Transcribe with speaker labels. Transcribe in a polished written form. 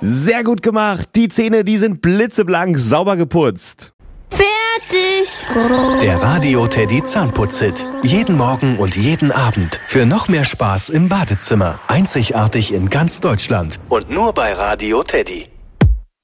Speaker 1: Sehr gut gemacht. Die Zähne, die sind blitzeblank, sauber geputzt.
Speaker 2: Fertig.
Speaker 3: Der Radio Teddy Zahnputz-Hit. Jeden Morgen und jeden Abend. Für noch mehr Spaß im Badezimmer. Einzigartig in ganz Deutschland. Und nur bei Radio Teddy.